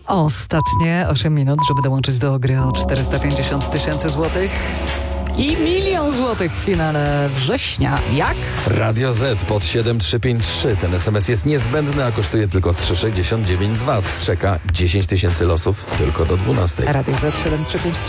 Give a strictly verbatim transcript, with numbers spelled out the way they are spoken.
Ostatnie osiem minut, żeby dołączyć do gry o czterysta pięćdziesiąt tysięcy złotych i milion złotych w finale września. Jak? Radio Z pod siedem trzy pięć trzy. Ten es em es jest niezbędny, a kosztuje tylko trzy sześćdziesiąt dziewięć z V A T. Czeka dziesięć tysięcy losów tylko do dwunastej. Radio Z siedem trzy pięć trzy.